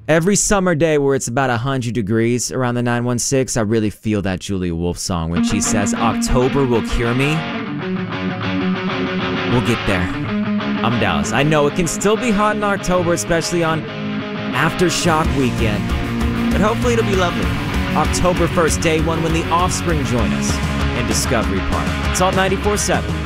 Every summer day where it's about 100 degrees around the 916, I really feel that Julia Wolf song when she says, October will cure me. We'll get there. I'm Dallas. I know it can still be hot in October, especially on Aftershock weekend, but hopefully it'll be lovely. October 1st, day one, when the Offspring join us in Discovery Park. It's all 94.7.